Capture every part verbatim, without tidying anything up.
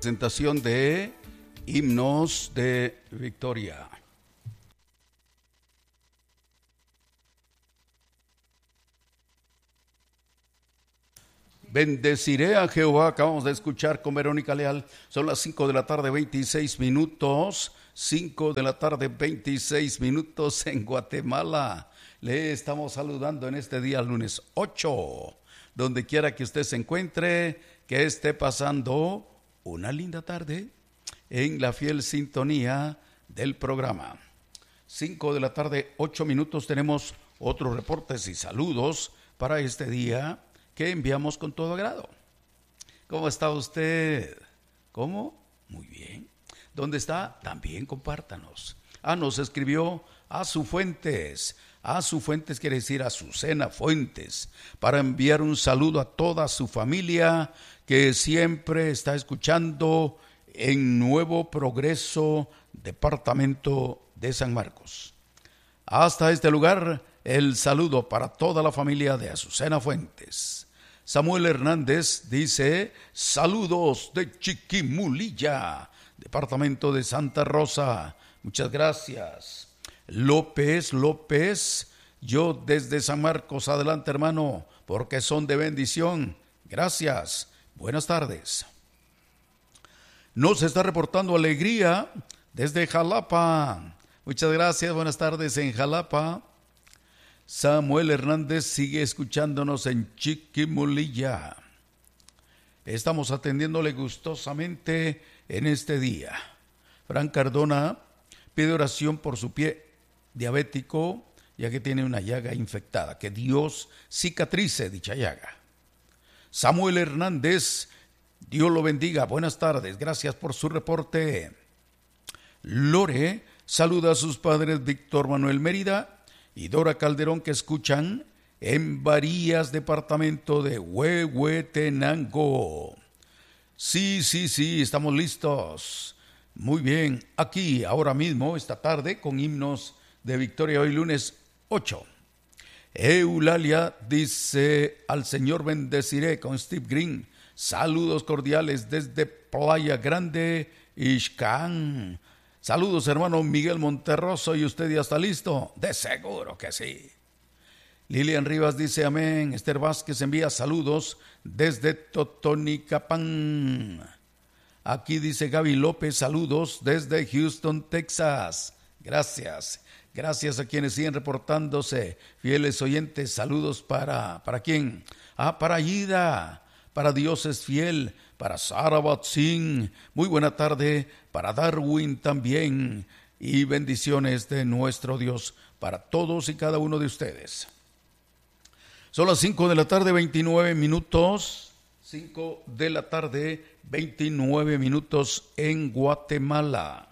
Presentación de Himnos de Victoria. Bendeciré a Jehová. Acabamos de escuchar con Verónica Leal. Son las cinco de la tarde, veintiséis minutos. cinco de la tarde, veintiséis minutos en Guatemala. Le estamos saludando en este día, lunes ocho. Donde quiera que usted se encuentre, que esté pasando una linda tarde en la fiel sintonía del programa. cinco de la tarde, ocho minutos. Tenemos otros reportes y saludos para este día que enviamos con todo agrado. ¿Cómo está usted? ¿Cómo? Muy bien. ¿Dónde está? También compártanos. Ah, nos escribió Azu Fuentes. Azu Fuentes quiere decir Azucena Fuentes, para enviar un saludo a toda su familia que siempre está escuchando en Nuevo Progreso, departamento de San Marcos. Hasta este lugar, el saludo para toda la familia de Azucena Fuentes. Samuel Hernández dice, saludos de Chiquimulilla, departamento de Santa Rosa. Muchas gracias. López López, yo desde San Marcos, adelante hermano, porque son de bendición. Gracias. Buenas tardes. Nos está reportando Alegría desde Jalapa. Muchas gracias. Buenas tardes en Jalapa. Samuel Hernández sigue escuchándonos en Chiquimulilla. Estamos atendiéndole gustosamente en este día. Fran Cardona pide oración por su pie diabético, ya que tiene una llaga infectada. Que Dios cicatrice dicha llaga. Samuel Hernández, Dios lo bendiga. Buenas tardes, gracias por su reporte. Lore saluda a sus padres Víctor Manuel Mérida y Dora Calderón, que escuchan en Varías, departamento de Huehuetenango. Sí, sí, sí, estamos listos. Muy bien, aquí, ahora mismo, esta tarde, con Himnos de Victoria, hoy lunes ocho. Eulalia dice, al Señor bendeciré, con Steve Green. Saludos cordiales desde Playa Grande, Ixcán. Saludos, hermano Miguel Monterroso, ¿y usted ya está listo? De seguro que sí. Lilian Rivas dice amén. Esther Vázquez envía saludos desde Totonicapán. Aquí dice Gaby López, saludos desde Houston, Texas. Gracias. Gracias a quienes siguen reportándose. Fieles oyentes, saludos para... ¿Para quién? Ah, para Aida. Para Dios es fiel. Para Sara Batzin, muy buena tarde, para Darwin también, y bendiciones de nuestro Dios para todos y cada uno de ustedes. Son las cinco de la tarde, veintinueve minutos, cinco de la tarde, veintinueve minutos en Guatemala.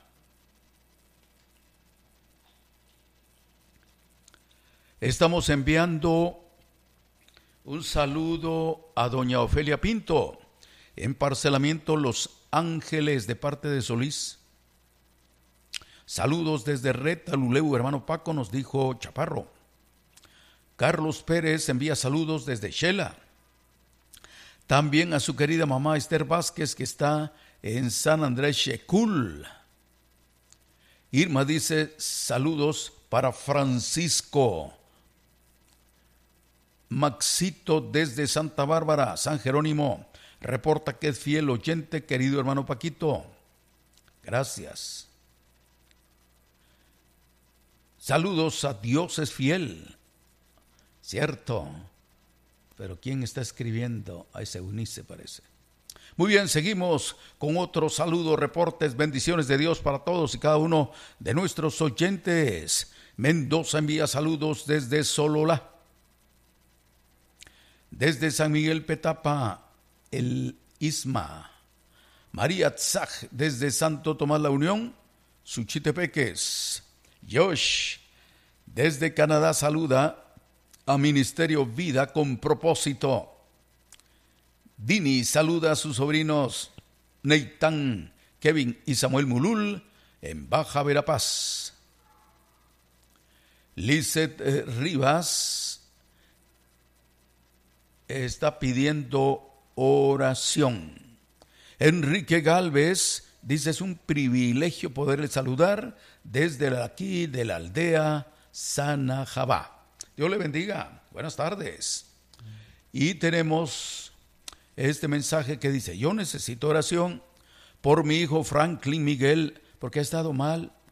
Estamos enviando un saludo a doña Ofelia Pinto, en Parcelamiento Los Ángeles, de parte de Solís. Saludos desde Retaluleu, hermano Paco, nos dijo Chaparro. Carlos Pérez envía saludos desde Shela. También a su querida mamá Esther Vázquez, que está en San Andrés Xecul. Irma dice saludos para Francisco. Maxito desde Santa Bárbara, San Jerónimo. Reporta que es fiel oyente, querido hermano Paquito. Gracias. Saludos a Dios es fiel. Cierto. Pero ¿quién está escribiendo? A ese Eunice parece. Muy bien, seguimos con otro saludo, reportes, bendiciones de Dios para todos y cada uno de nuestros oyentes. Mendoza envía saludos desde Sololá. Desde San Miguel Petapa, el Isma. María Tzaj desde Santo Tomás La Unión, Suchitepeques. Josh desde Canadá saluda a Ministerio Vida con Propósito. Dini saluda a sus sobrinos Neitán, Kevin y Samuel Mulul en Baja Verapaz. Lizeth eh, Rivas está pidiendo oración. Enrique Galvez dice: es un privilegio poderle saludar desde aquí de la aldea Sanajabá. Dios le bendiga. Buenas tardes. Y tenemos este mensaje que dice: yo necesito oración por mi hijo Franklin Miguel, porque ha estado mal